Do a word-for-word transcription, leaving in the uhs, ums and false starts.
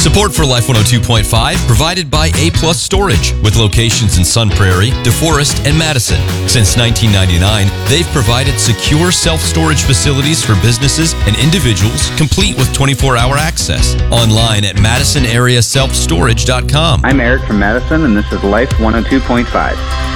Support for Life one oh two point five provided by A Plus Storage, with locations in Sun Prairie, DeForest, and Madison. Since nineteen ninety-nine, they've provided secure self-storage facilities for businesses and individuals, complete with twenty-four hour access. Online at madison area self storage dot com. I'm Eric from Madison, and this is Life one oh two point five.